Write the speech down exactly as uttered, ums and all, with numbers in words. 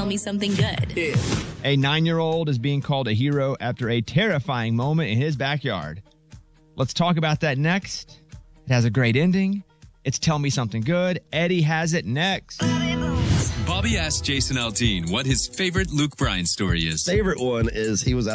me something good. Yeah. A nine-year-old is being called a hero after a terrifying moment in his backyard. Let's talk about that next. It has a great ending. It's Tell Me Something Good. Eddie has it next. Bobby asked Jason Aldean what his favorite Luke Bryan story is. Favorite one is he was